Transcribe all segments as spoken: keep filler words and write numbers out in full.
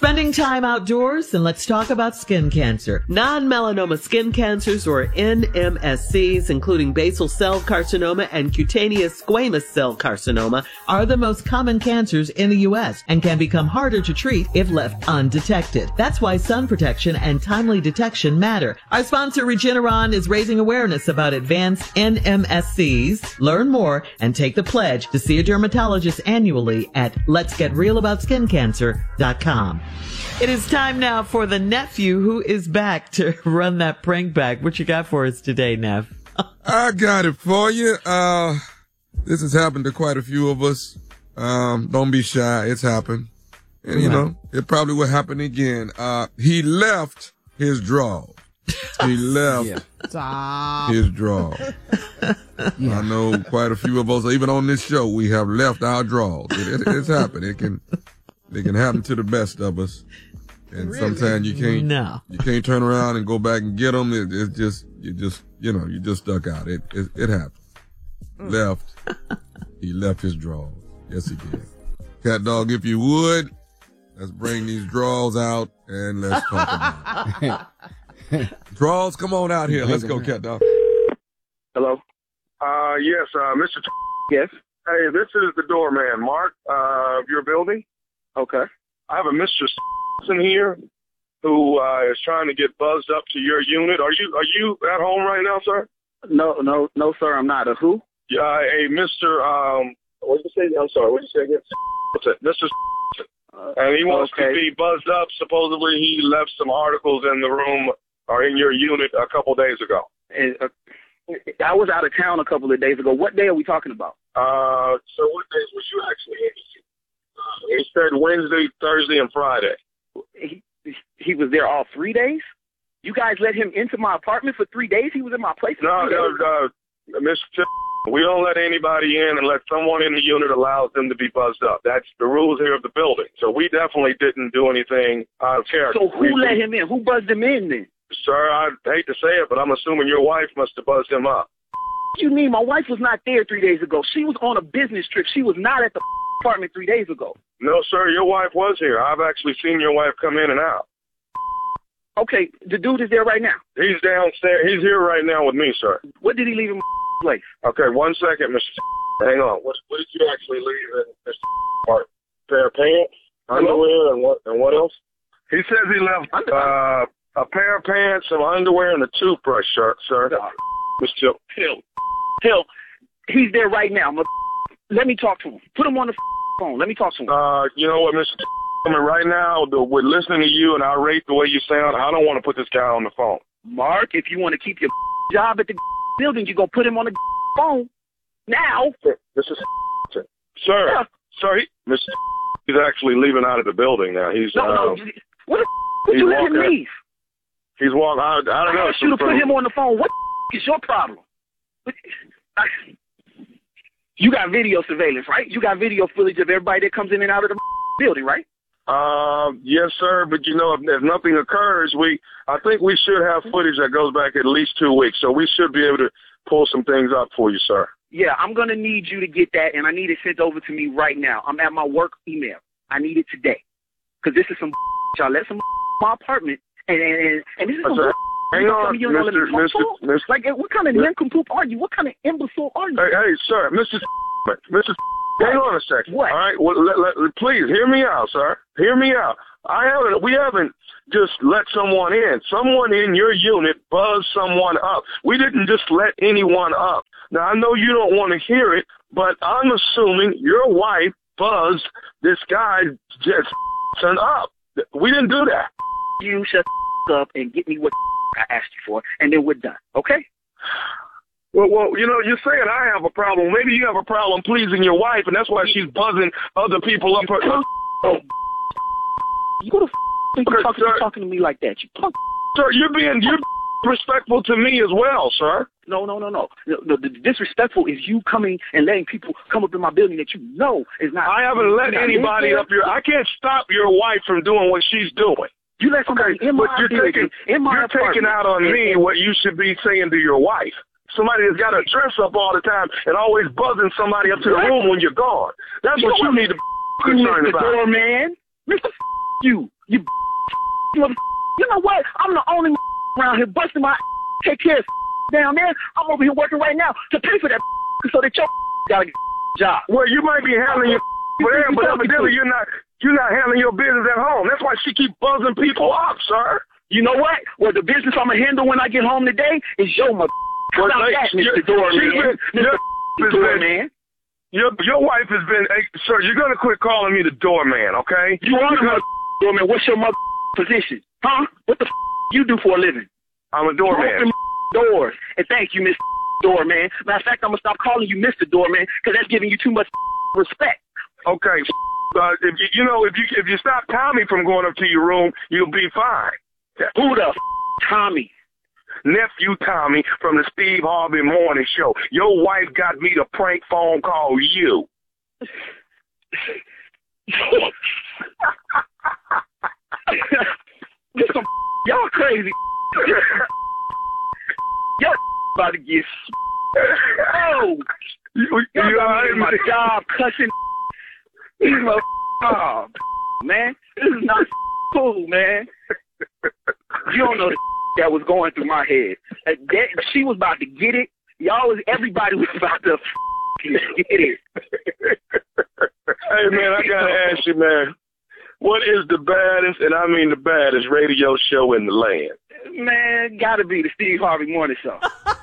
Spending time outdoors, and let's talk about skin cancer. Non-melanoma skin cancers, or N M S Cs, including basal cell carcinoma and cutaneous squamous cell carcinoma, are the most common cancers in the U S and can become harder to treat if left undetected. That's why sun protection and timely detection matter. Our sponsor, Regeneron, is raising awareness about advanced N M S Cs. Learn more and take the pledge to see a dermatologist annually at lets get real about skin cancer dot com. It is time now for the nephew who is back to run that prank back. What you got for us today, Nev? I got it for you. Uh, this has happened to quite a few of us. Um, don't be shy. It's happened. And, you know, it probably will happen again. Uh, he left his drawers. He left yeah. his drawers. Yeah. I know quite a few of us, even on this show, we have left our drawers. It, it, it's happened. It can... It can happen to the best of us, and really? Sometimes you can't. No. You can't turn around and go back and get them. It, it's just you just you know you just stuck out. It it, it happened. Left. He left his drawers. Yes, he did. Cat Dog, if you would, let's bring these drawers out and let's talk about it. Drawers, come on out here. Let's go, Cat Dog. Hello. Uh, yes, uh, Mister Yes. Hey, this is the doorman, Mark, uh, of your building. Okay. I have a Mister in here who uh, is trying to get buzzed up to your unit. Are you are you at home right now, sir? No, no, no, sir. I'm not. A who? Yeah, a Mister Um, what did you say? I'm sorry. What did you say again? Mister Uh, and he wants okay. to be buzzed up. Supposedly, he left some articles in the room or in your unit a couple days ago. And, uh, I was out of town a couple of days ago. What day are we talking about? Uh, so what days was you actually in? He said Wednesday, Thursday, and Friday. He, he was there all three days? You guys let him into my apartment for three days? He was in my place for No, three no, days? no, Mister We don't let anybody in unless someone in the unit allows them to be buzzed up. That's the rules here of the building. So we definitely didn't do anything out of character. So who we, let him in? Who buzzed him in then? Sir, I hate to say it, but I'm assuming your wife must have buzzed him up. What you mean? My wife was not there three days ago. She was on a business trip. She was not at the apartment three days ago. No, sir, your wife was here. I've actually seen your wife come in and out. Okay, the dude is there right now. He's downstairs. He's here right now with me, sir. What did he leave in my place? Okay, one second, Mister Hang on. What, what did you actually leave in Mister part? Pair of pants, underwear, and what and what else? He says he left uh, a pair of pants, some underwear, and a toothbrush, sir. sir. No. Mister Hill. Hill, he's there right now. Let me talk to him. Put him on the phone. Let me talk to him. Uh, you know what, Mister I mean, right now, the, we're listening to you, and I rate the way you sound. I don't want to put this guy on the phone. Mark, if you want to keep your job at the building, you go put him on the phone now. This is sir, yeah. sir, he, Mister He's actually leaving out of the building now. He's no, uh, no. What the would you let him leave? He's walking. I, I don't know. I asked you to put him on the phone. What is your problem? You got video surveillance, right? You got video footage of everybody that comes in and out of the building, right? Uh, yes, sir. But you know, if, if nothing occurs, we I think we should have footage that goes back at least two weeks. So we should be able to pull some things up for you, sir. Yeah, I'm gonna need you to get that, and I need it sent over to me right now. I'm at my work email. I need it today, cause this is some y'all let some my apartment, and and and this is some. Sir, hang on, Mister Mister Mister Like, what kind of nincompoop are you? What kind of imbecile are you? Hey, hey, sir, Mister Mister Hang on a second. What? All right. Well, let, let, please hear me out, sir. Hear me out. I haven't. We haven't just let someone in. Someone in your unit buzzed someone up. We didn't just let anyone up. Now I know you don't want to hear it, but I'm assuming your wife buzzed this guy just up. We didn't do that. You shut up and get me what I asked you for, and then we're done. Okay? Well, well, you know, you're saying I have a problem. Maybe you have a problem pleasing your wife, and that's why she's buzzing other people up her. Oh, you go to think you're talking, you're talking to me like that? You punk. Sir, you're being you're respectful to me as well, sir. No, no, no, no. The, the, the disrespectful is you coming and letting people come up in my building that you know is not. I haven't let anybody up here. I can't stop your wife from doing what she's doing. You let somebody okay, in my but you're building, taking, in my You're apartment, taking out on and, me and, what you should be saying to your wife. Somebody that's got to dress up all the time and always buzzing somebody up to the room when you're gone. That's you what you what? need to be concerned Mister about. Doorman, Mister You. You mother. You know what? I'm the only around here busting my take care of down there. I'm over here working right now to pay for that so that your got a job. Well, you might be handling your there, but evidently you're not. You're not handling your business at home. That's why she keep buzzing people up, sir. You know what? Well, the business I'm going to handle when I get home today is your mother. How about that, Mister Doorman? Mister Doorman. Your, your wife has been, hey, sir, you're going to quit calling me the doorman, okay? You are the mother doorman. What's your mother position? Huh? What the f you do for a living? I'm a doorman. Doors. And thank you, Mister Doorman. Matter of fact, I'm going to stop calling you Mister Doorman because that's giving you too much respect. Okay. Uh, if you, you know, if you if you stop Tommy from going up to your room, you'll be fine. Who the f Tommy? Nephew Tommy from the Steve Harvey Morning Show. Your wife got me to prank phone call you. Some, y'all crazy. Y'all about to get. Oh, you, y'all you got me in my job cussing. These mother, oh, man, this is not cool, man. You don't know the that was going through my head. That, she was about to get it. Y'all was, everybody was about to get it. Hey, man, I gotta ask you, man, what is the baddest, and I mean the baddest, radio show in the land? Man, gotta be the Steve Harvey Morning Show.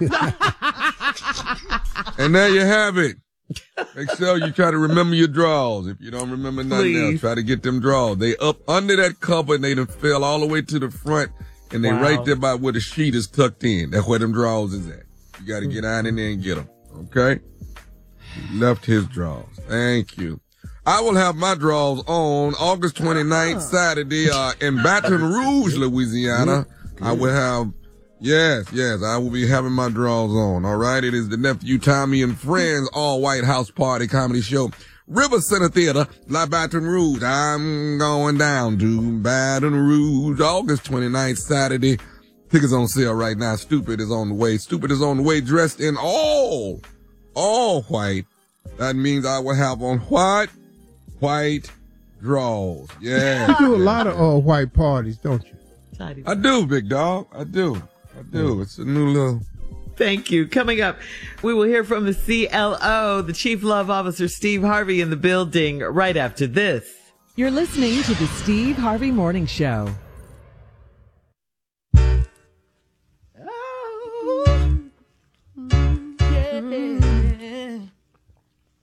And there you have it. Make sure you try to remember your draws. If you don't remember nothing Please. else, try to get them draws. They up under that cover and they done fell all the way to the front and they Wow. right there by where the sheet is tucked in. That's where them draws is at. You got to get out in there and get them. Okay? He left his draws. Thank you. I will have my draws on August twenty-ninth, Saturday, uh, in Baton Rouge, Louisiana. I will have, yes, yes, I will be having my draws on. All right. It is the Nephew Tommy and Friends all white house party comedy show. River Center Theater, La Baton Rouge. I'm going down to Baton Rouge, August twenty-ninth, Saturday. Tickets on sale right now. Stupid is on the way. Stupid is on the way, dressed in all, all white. That means I will have on white, white draws. Yeah. You do a lot of all white parties, don't you? I do, big dog. I do. I do. It's a new little. Thank you. Coming up, we will hear from the C L O, the Chief Love Officer, Steve Harvey, in the building right after this. You're listening to the Steve Harvey Morning Show.